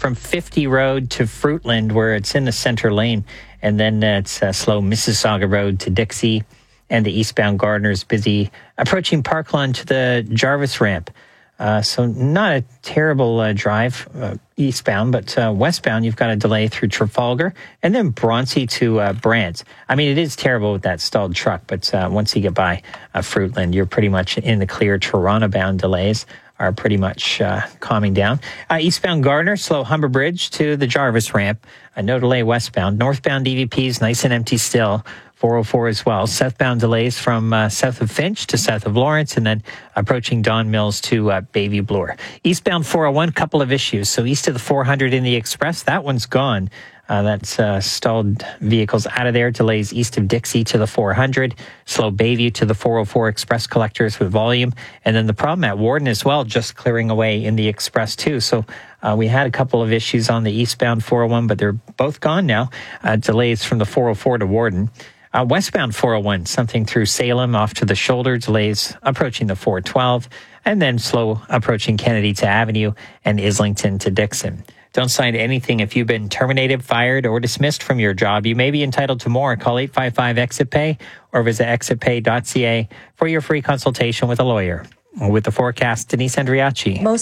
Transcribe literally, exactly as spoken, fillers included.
from fifty Road to Fruitland, where it's in the center lane. And then uh, it's uh, slow Mississauga Road to Dixie. And the eastbound Gardner's busy approaching Park Lawn to the Jarvis ramp. Uh, so not a terrible uh, drive uh, eastbound, but uh, westbound, you've got a delay through Trafalgar and then Bronte to uh, Brant. I mean, it is terrible with that stalled truck, but uh, once you get by uh, Fruitland, you're pretty much in the clear. Toronto-bound delays are pretty much uh, calming down. Uh, eastbound Gardner, slow Humber Bridge to the Jarvis ramp. Uh, no delay westbound. Northbound D V Ps, nice and empty still. four oh four as well. Southbound delays from uh, south of Finch to south of Lawrence, and then approaching Don Mills to uh, Bayview Bloor. Eastbound four oh one, couple of issues. So east of the four hundred in the Express, that one's gone. Uh, that's uh, stalled vehicles out of there. Delays east of Dixie to the four hundred. Slow Bayview to the four oh four Express collectors with volume. And then the problem at Warden as well, just clearing away in the Express too. So uh, we had a couple of issues on the eastbound four oh one, but they're both gone now. Uh, delays from the four oh four to Warden. Uh, westbound four oh one, something through Salem off to the shoulder, delays approaching the four twelve, and then slow approaching Kennedy to Avenue and Islington to Dixon. Don't sign anything if you've been terminated, fired, or dismissed from your job. You may be entitled to more. Call eight five five exit pay or visit exit pay dot c a for your free consultation with a lawyer. With the forecast, Denise Andriachi. Most